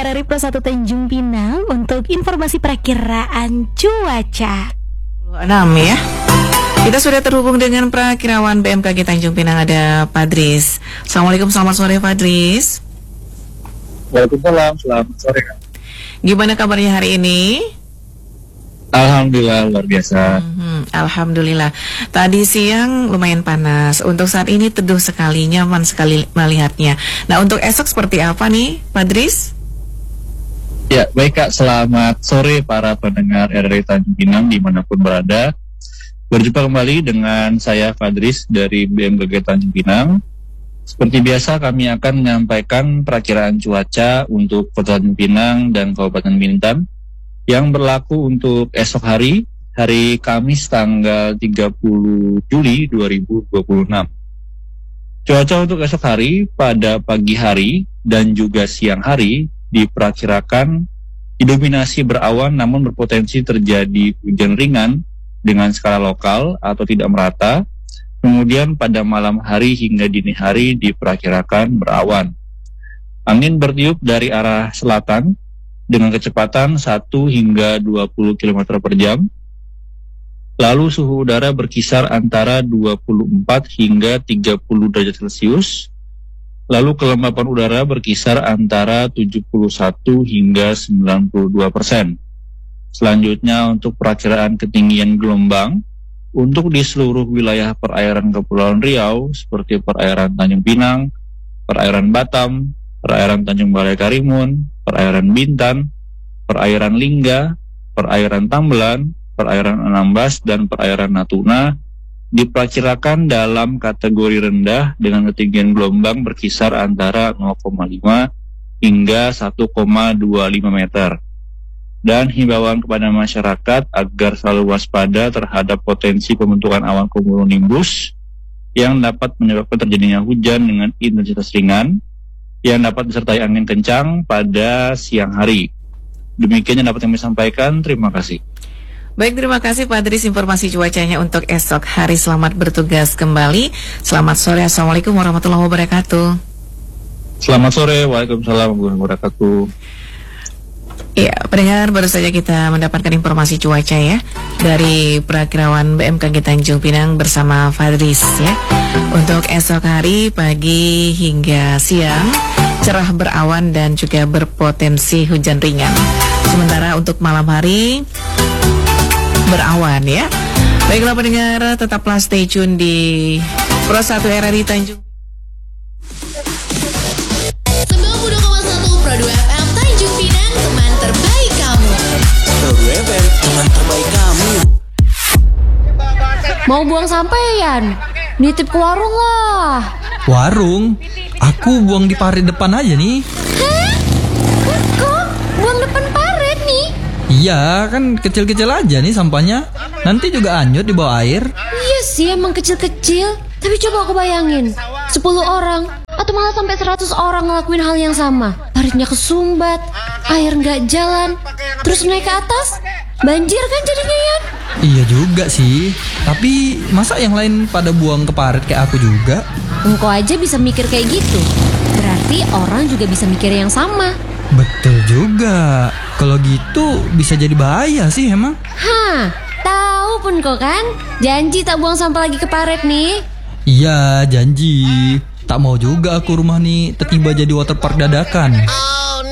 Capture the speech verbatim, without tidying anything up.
R R I Pro satu Tanjung Pinang untuk informasi perakiraan cuaca. enam ya. Kita sudah terhubung dengan perakirawan B M K G Tanjung Pinang, ada Padris. Assalamualaikum, selamat sore Padris. Waalaikumsalam, selamat sore Kak. Gimana kabarnya hari ini? Alhamdulillah luar biasa. Hmm, Alhamdulillah. Tadi siang lumayan panas. Untuk saat ini teduh sekali, nyaman sekali melihatnya. Nah, untuk esok seperti apa nih, Padris? Ya, baik Kak. Selamat sore para pendengar R R I Tanjung Pinang dimanapun berada. Berjumpa kembali dengan saya Padris dari B M K G Tanjung Pinang. Seperti biasa kami akan menyampaikan perakiraan cuaca untuk Kota Tanjung Pinang dan Kabupaten Bintan yang berlaku untuk esok hari, hari Kamis tanggal tiga puluh Juli dua ribu dua puluh enam. Cuaca untuk esok hari pada pagi hari dan juga siang hari diperkirakan didominasi berawan namun berpotensi terjadi hujan ringan dengan skala lokal atau tidak merata. Kemudian pada malam hari hingga dini hari diperkirakan berawan. Angin bertiup dari arah selatan dengan kecepatan satu hingga dua puluh kilometer per jam. Lalu suhu udara berkisar antara dua puluh empat hingga tiga puluh derajat Celcius. Lalu kelembapan udara berkisar antara tujuh puluh satu hingga sembilan puluh dua persen. Selanjutnya untuk perakiraan ketinggian gelombang untuk di seluruh wilayah perairan Kepulauan Riau seperti perairan Tanjung Pinang, perairan Batam, perairan Tanjung Balai Karimun, perairan Bintan, perairan Lingga, perairan Tambelan, perairan Anambas, dan perairan Natuna diperkirakan dalam kategori rendah dengan ketinggian gelombang berkisar antara nol koma lima hingga satu koma dua lima meter. Dan himbauan kepada masyarakat agar selalu waspada terhadap potensi pembentukan awan cumulonimbus yang dapat menyebabkan terjadinya hujan dengan intensitas ringan yang dapat disertai angin kencang pada siang hari. Demikian yang dapat kami sampaikan. Terima kasih. Baik, terima kasih Padris informasi cuacanya untuk esok hari. Selamat bertugas kembali. Selamat sore. Assalamualaikum warahmatullahi wabarakatuh. Selamat sore. Waalaikumsalam warahmatullahi wabarakatuh. Ya, pendengar, baru saja kita mendapatkan informasi cuaca ya dari perakirawan B M K G Tanjung Pinang bersama Fadris ya. Untuk esok hari pagi hingga siang cerah berawan dan juga berpotensi hujan ringan. Sementara untuk malam hari berawan ya. Baiklah pendengar, tetaplah stay tune di Pro satu R R I Tanjung. sembilan puluh dua koma satu Pro dua F M Tanjung Pinang, teman terbaik kamu. Pro dua F M, teman terbaik kamu. Mau buang sampah ya, Yan? Nitip ke warung lah. Warung? Aku buang di parit depan aja nih. Hah? Kok? Buang depan parit nih? Iya, kan kecil-kecil aja nih sampahnya. Nanti juga anyut di bawah air. Iya sih, emang kecil-kecil. Tapi coba aku bayangin, sepuluh orang atau malah sampai seratus orang ngelakuin hal yang sama. Paritnya kesumbat, air nggak jalan, terus naik ke atas, banjir kan jadinya, Yan? Iya juga sih. Tapi masa yang lain pada buang ke parit kayak aku juga? Engkau aja bisa mikir kayak gitu. Berarti orang juga bisa mikir yang sama. Betul juga. Kalau gitu bisa jadi bahaya sih emang. Hah, tahu pun kok kan? Janji tak buang sampah lagi ke parit nih. Iya, janji. Tak mau juga aku rumah nih tiba-tiba jadi waterpark dadakan. Oh